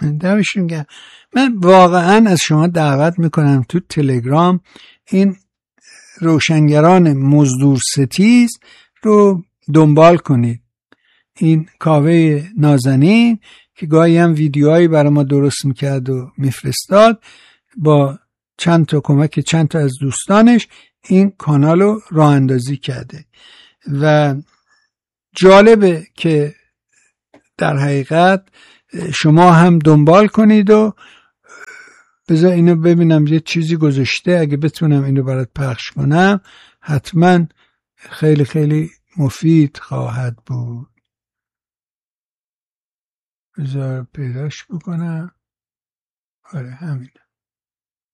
دمشون گرم. من واقعا از شما دعوت میکنم تو تلگرام این روشنگران مزدور ستیز رو دنبال کنید. این کاوه نازنین که گاهی هم ویدیوهایی برای ما درست میکرد و میفرستاد، با چند تا کمک چند تا از دوستانش این کانال رو راه اندازی کرده و جالبه که در حقیقت شما هم دنبال کنید. و بذار اینو ببینم، یه چیزی گذاشته، اگه بتونم اینو برات پخش کنم حتما خیلی خیلی مفید خواهد بود. بذار پیداش بکنم. آره همین.